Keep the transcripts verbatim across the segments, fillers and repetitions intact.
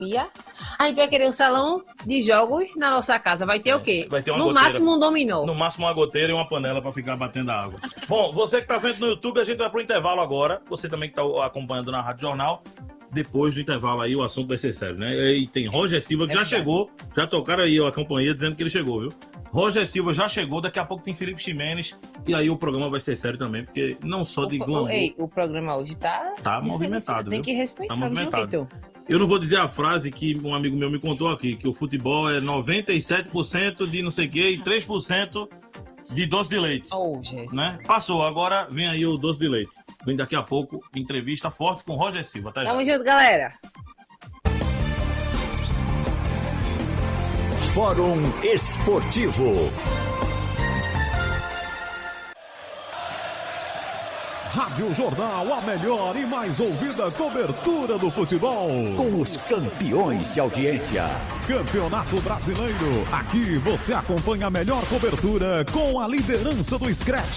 A gente vai querer um salão de jogos na nossa casa. Vai ter é, o quê? Vai ter uma no goteira. máximo um dominó. No máximo uma goteira e uma panela para ficar batendo a água. Bom, você que tá vendo no YouTube, a gente vai pro intervalo agora. Você também que tá acompanhando na Rádio Jornal. Depois do intervalo aí, o assunto vai ser sério, né? E tem Roger Silva que é já verdade. chegou. Já tocaram aí a companhia dizendo que ele chegou, viu? Roger Silva já chegou. Daqui a pouco tem Felipe Ximenes. E aí o programa vai ser sério também, porque não só de glamour... Ei, o programa hoje tá... Tá movimentado, Tem viu? que respeitar, tá movimentado. Viu, Eu não vou dizer a frase que um amigo meu me contou aqui, que o futebol é noventa e sete por cento de não sei o quê e três por cento de doce de leite. Oh, Jesus. Né? Passou, agora vem aí o doce de leite. Vem daqui a pouco, entrevista forte com Roger Silva. Até já. Tamo junto, galera. Fórum Esportivo. Rádio Jornal, a melhor e mais ouvida cobertura do futebol. Com os campeões de audiência. Campeonato Brasileiro. Aqui você acompanha a melhor cobertura com a liderança do Scratch.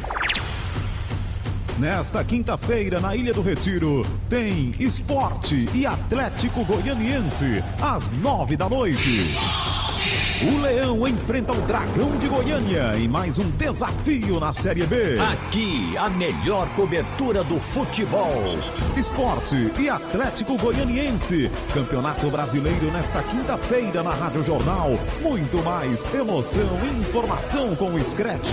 Nesta quinta-feira, na Ilha do Retiro, tem Sport e Atlético Goianiense, às nove da noite. O Leão enfrenta o Dragão de Goiânia em mais um desafio na Série B. Aqui, a melhor cobertura do futebol. Esporte e Atlético Goianiense. Campeonato Brasileiro nesta quinta-feira na Rádio Jornal. Muito mais emoção e informação com o Scratch.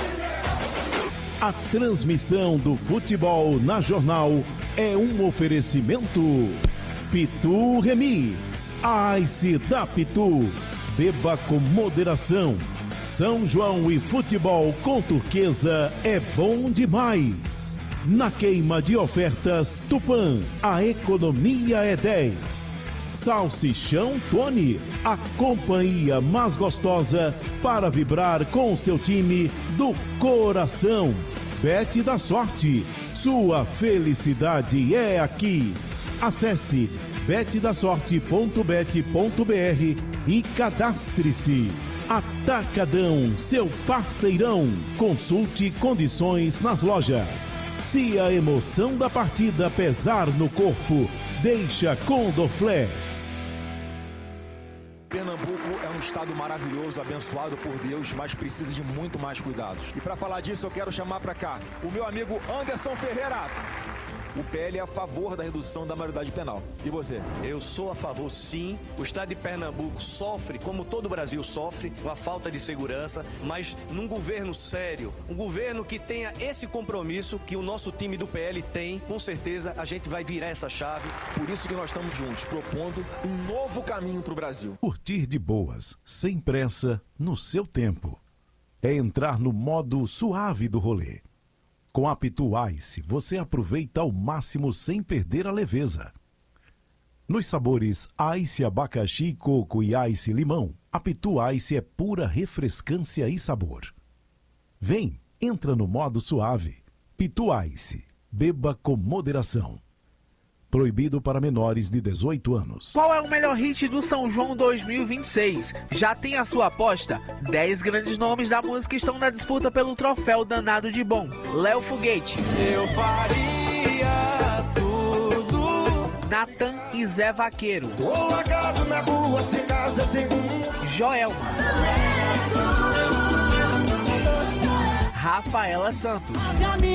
A transmissão do futebol na Jornal é um oferecimento. Pitu Remix. Ice da Pitu. Beba com moderação. São João e futebol com Turquesa é bom demais. Na queima de ofertas Tupã, a economia é dez. Salsichão Tony, a companhia mais gostosa para vibrar com o seu time do coração. Bet da Sorte, sua felicidade é aqui. Acesse bet da sorte ponto bet ponto br e cadastre-se. Atacadão, seu parceirão. Consulte condições nas lojas. Se a emoção da partida pesar no corpo, deixa com Dorflex. Pernambuco é um estado maravilhoso, abençoado por Deus, mas precisa de muito mais cuidados. E para falar disso, eu quero chamar para cá o meu amigo Anderson Ferreira. O P L é a favor da redução da maioridade penal. E você? Eu sou a favor, sim. O estado de Pernambuco sofre, como todo o Brasil sofre, com a falta de segurança, mas num governo sério, um governo que tenha esse compromisso que o nosso time do P L tem, com certeza a gente vai virar essa chave. Por isso que nós estamos juntos, propondo um novo caminho para o Brasil. Curtir de boas, sem pressa, no seu tempo. É entrar no modo suave do rolê. Com a Pitu Ice, você aproveita ao máximo sem perder a leveza. Nos sabores Ice Abacaxi, Coco e Ice Limão, a Pitu Ice é pura refrescância e sabor. Vem, entra no modo suave. Pitu Ice, beba com moderação. Proibido para menores de dezoito anos. Qual é o melhor hit do São João dois mil e vinte e seis? Já tem a sua aposta? dez grandes nomes da música estão na disputa pelo troféu Danado de Bom. Léo Foguete. Eu faria tudo. Natan e Zé Vaqueiro. Tô largado na rua, sem casa, sem rumo. Joelma. Rafaela Santos.